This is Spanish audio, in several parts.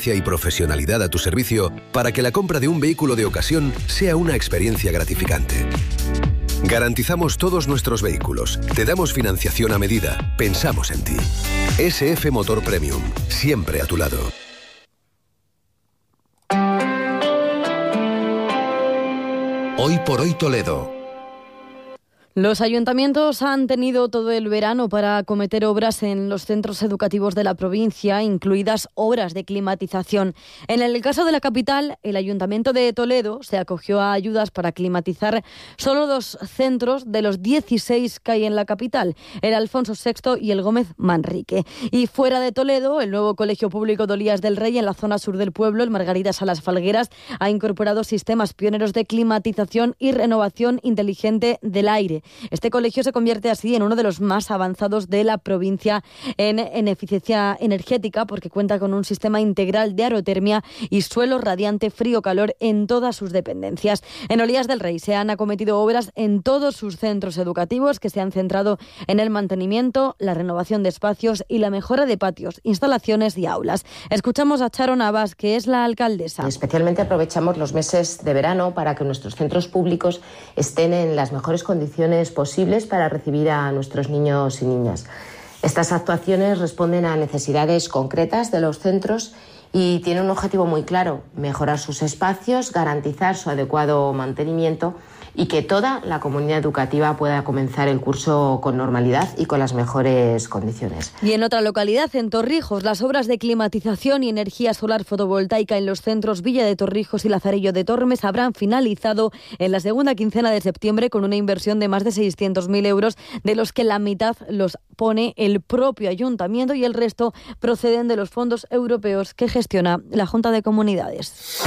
experiencia y profesionalidad a tu servicio para que la compra de un vehículo de ocasión sea una experiencia gratificante. Garantizamos todos nuestros vehículos. Te damos financiación a medida. Pensamos en ti. SF Motor Premium. Siempre a tu lado. Hoy por hoy Toledo. Los ayuntamientos han tenido todo el verano para acometer obras en los centros educativos de la provincia, incluidas obras de climatización. En el caso de la capital, el Ayuntamiento de Toledo se acogió a ayudas para climatizar solo 2 centros de los 16 que hay en la capital, el Alfonso VI y el Gómez Manrique. Y fuera de Toledo, el nuevo Colegio Público de Olías del Rey, en la zona sur del pueblo, el Margarita Salas Falgueras, ha incorporado sistemas pioneros de climatización y renovación inteligente del aire. Este colegio se convierte así en uno de los más avanzados de la provincia en eficiencia energética, porque cuenta con un sistema integral de aerotermia y suelo radiante frío-calor en todas sus dependencias. En Olías del Rey se han acometido obras en todos sus centros educativos que se han centrado en el mantenimiento, la renovación de espacios y la mejora de patios, instalaciones y aulas. Escuchamos a Charo Navas, que es la alcaldesa. Especialmente aprovechamos los meses de verano para que nuestros centros públicos estén en las mejores condiciones posibles para recibir a nuestros niños y niñas. Estas actuaciones responden a necesidades concretas de los centros y tienen un objetivo muy claro: mejorar sus espacios, garantizar su adecuado mantenimiento y que toda la comunidad educativa pueda comenzar el curso con normalidad y con las mejores condiciones. Y en otra localidad, en Torrijos, las obras de climatización y energía solar fotovoltaica en los centros Villa de Torrijos y Lazarillo de Tormes habrán finalizado en la segunda quincena de septiembre con una inversión de más de 600.000 euros, de los que la mitad los pone el propio ayuntamiento y el resto proceden de los fondos europeos que gestiona la Junta de Comunidades.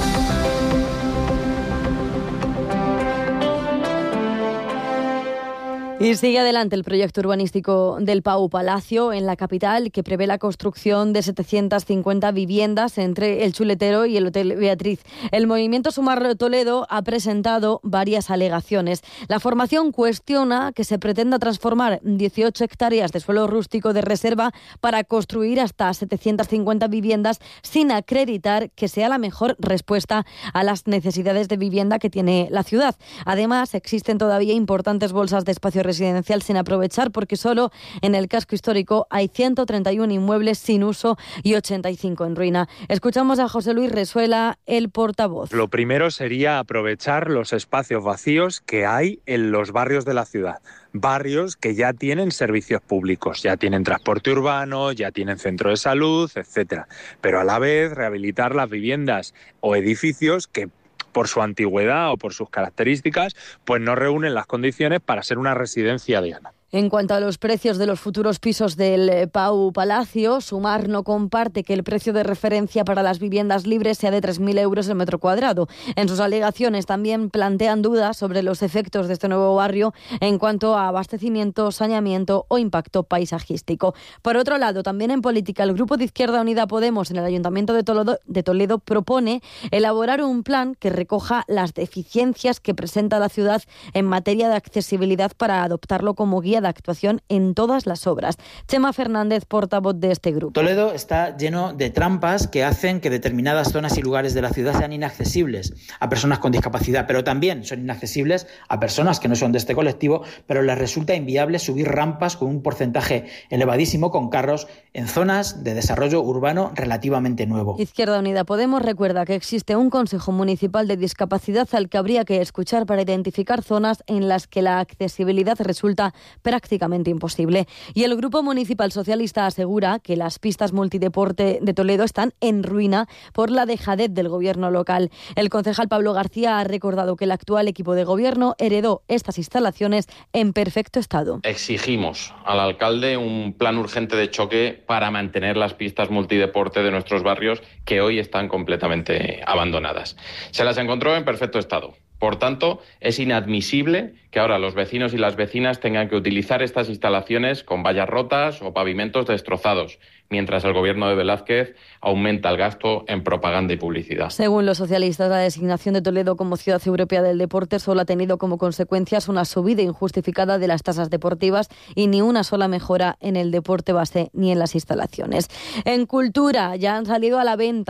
Y sigue adelante el proyecto urbanístico del Pau Palacio en la capital, que prevé la construcción de 750 viviendas entre el Chuletero y el Hotel Beatriz. El movimiento Sumar Toledo ha presentado varias alegaciones. La formación cuestiona que se pretenda transformar 18 hectáreas de suelo rústico de reserva para construir hasta 750 viviendas sin acreditar que sea la mejor respuesta a las necesidades de vivienda que tiene la ciudad. Además, existen todavía importantes bolsas de espacio residencial sin aprovechar, porque solo en el casco histórico hay 131 inmuebles sin uso y 85 en ruina. Escuchamos a José Luis Resuela, el portavoz. Lo primero sería aprovechar los espacios vacíos que hay en los barrios de la ciudad. Barrios que ya tienen servicios públicos, ya tienen transporte urbano, ya tienen centro de salud, etcétera. Pero a la vez rehabilitar las viviendas o edificios que por su antigüedad o por sus características, pues no reúnen las condiciones para ser una residencia digna. En cuanto a los precios de los futuros pisos del Pau Palacio, Sumar no comparte que el precio de referencia para las viviendas libres sea de 3.000 euros el metro cuadrado. En sus alegaciones también plantean dudas sobre los efectos de este nuevo barrio en cuanto a abastecimiento, saneamiento o impacto paisajístico. Por otro lado, también en política, el Grupo de Izquierda Unida Podemos en el Ayuntamiento de Toledo propone elaborar un plan que recoja las deficiencias que presenta la ciudad en materia de accesibilidad para adoptarlo como guía de actuación en todas las obras. Chema Fernández, portavoz de este grupo. Toledo está lleno de trampas que hacen que determinadas zonas y lugares de la ciudad sean inaccesibles a personas con discapacidad, pero también son inaccesibles a personas que no son de este colectivo, pero les resulta inviable subir rampas con un porcentaje elevadísimo con carros en zonas de desarrollo urbano relativamente nuevo. Izquierda Unida Podemos recuerda que existe un Consejo Municipal de Discapacidad al que habría que escuchar para identificar zonas en las que la accesibilidad resulta prácticamente imposible. Y el Grupo Municipal Socialista asegura que las pistas multideporte de Toledo están en ruina por la dejadez del gobierno local. El concejal Pablo García ha recordado que el actual equipo de gobierno heredó estas instalaciones en perfecto estado. Exigimos al alcalde un plan urgente de choque para mantener las pistas multideporte de nuestros barrios, que hoy están completamente abandonadas. Se las encontró en perfecto estado. Por tanto, es inadmisible que ahora los vecinos y las vecinas tengan que utilizar estas instalaciones con vallas rotas o pavimentos destrozados, mientras el gobierno de Velázquez aumenta el gasto en propaganda y publicidad. Según los socialistas, la designación de Toledo como ciudad europea del deporte solo ha tenido como consecuencias una subida injustificada de las tasas deportivas y ni una sola mejora en el deporte base ni en las instalaciones. En cultura, ya han salido a la venta